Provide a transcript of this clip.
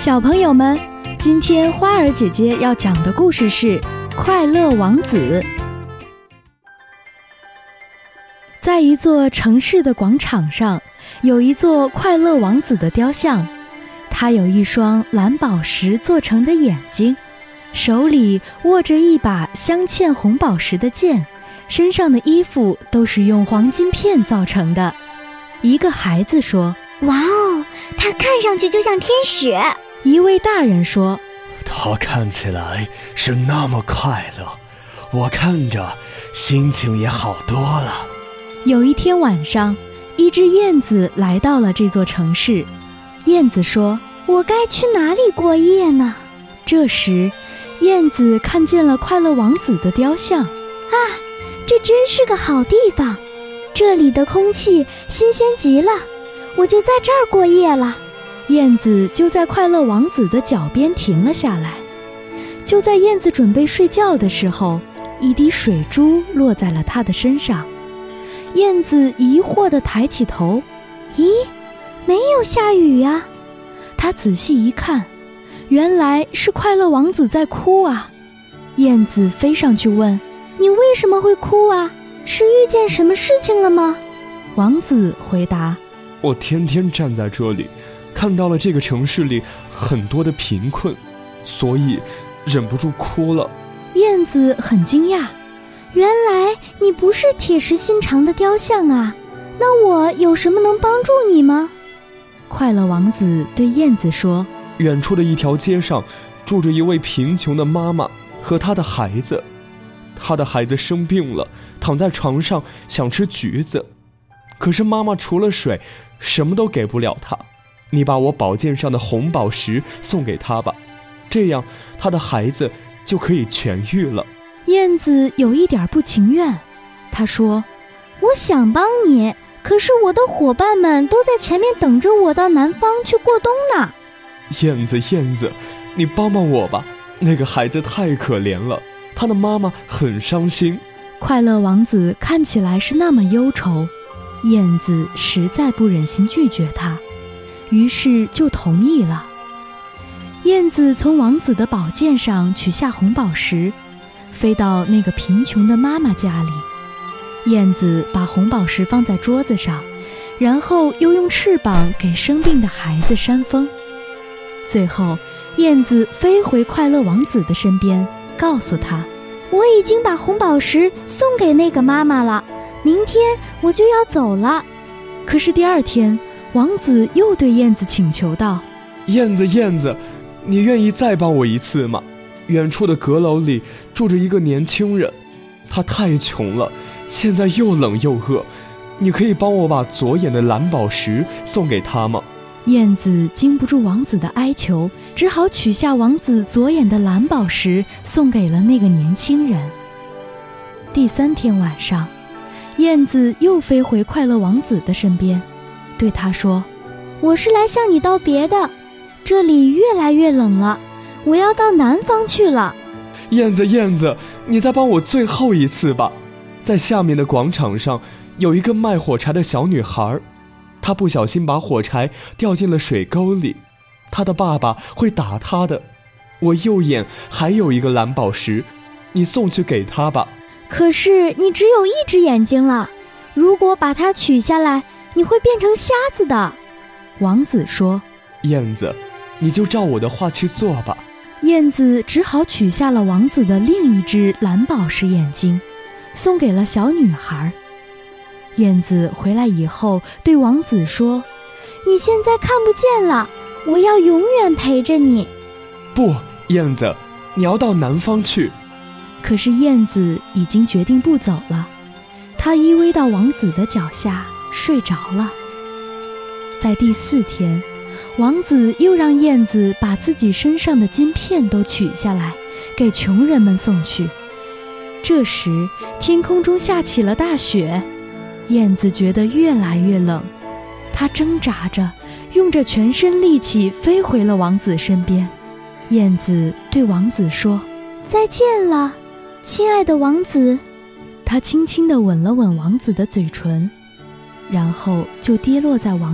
小朋友们，今天花儿姐姐要讲的故事是《快乐王子》。在一座城市的广场上，有一座快乐王子的雕像，他有一双蓝宝石做成的眼睛，手里握着一把镶嵌红宝石的剑，身上的衣服都是用黄金片造成的。一个孩子说： 哇哦，他看上去就像天使。 一位大人说： 他看起来是那么快乐，我看着心情也好多了。 有一天晚上，一只燕子来到了这座城市。燕子说： 我该去哪里过夜呢？ 这时，燕子看见了快乐王子的雕像。 啊，这真是个好地方，这里的空气新鲜极了，我就在这儿过夜了。 燕子就在快乐王子的脚边停了下来。就在燕子准备睡觉的时候，一滴水珠落在了她的身上。燕子疑惑地抬起头， 咦，没有下雨呀。 她仔细一看，原来是快乐王子在哭啊。燕子飞上去问： 你为什么会哭啊？是遇见什么事情了吗？ 王子回答： 我天天站在这里，看到了这个城市里很多的贫困，所以忍不住哭了。 燕子很惊讶， 原来你不是铁石心肠的雕像啊，那我有什么能帮助你吗？ 快乐王子对燕子说： 远处的一条街上住着一位贫穷的妈妈和她的孩子，她的孩子生病了，躺在床上想吃橘子，可是妈妈除了水什么都给不了她。你把我宝剑上的红宝石送给她吧，这样她的孩子就可以痊愈了。 燕子有一点不情愿，她说： 我想帮你，可是我的伙伴们都在前面等着我到南方去过冬呢。 燕子，你帮帮我吧，那个孩子太可怜了，他的妈妈很伤心。 快乐王子看起来是那么忧愁，燕子实在不忍心拒绝他，于是就同意了。燕子从王子的宝剑上取下红宝石，飞到那个贫穷的妈妈家里。燕子把红宝石放在桌子上，然后又用翅膀给生病的孩子扇风。最后，燕子飞回快乐王子的身边，告诉他： 我已经把红宝石送给那个妈妈了，明天我就要走了。 可是第二天，王子又对燕子请求道： 燕子，你愿意再帮我一次吗？远处的阁楼里住着一个年轻人，他太穷了，现在又冷又饿，你可以帮我把左眼的蓝宝石送给他吗？ 燕子经不住王子的哀求，只好取下王子左眼的蓝宝石，送给了那个年轻人。第三天晚上，燕子又飞回快乐王子的身边，对他说： 我是来向你道别的，这里越来越冷了，我要到南方去了。 燕子，你再帮我最后一次吧。在下面的广场上有一个卖火柴的小女孩，她不小心把火柴掉进了水沟里，她的爸爸会打她的。我右眼还有一个蓝宝石，你送去给她吧。 可是你只有一只眼睛了，如果把它取下来，你会变成瞎子的。 王子说： 燕子，你就照我的话去做吧。 燕子只好取下了王子的另一只蓝宝石眼睛，送给了小女孩。燕子回来以后对王子说： 你现在看不见了，我要永远陪着你。 不，燕子，你要到南方去。 可是燕子已经决定不走了，她依偎到王子的脚下睡着了。在第4天，王子又让燕子把自己身上的金片都取下来，给穷人们送去。这时，天空中下起了大雪，燕子觉得越来越冷，她挣扎着，用着全身力气飞回了王子身边。燕子对王子说： 再见了，亲爱的王子。 她轻轻地吻了吻王子的嘴唇，然后就跌落在王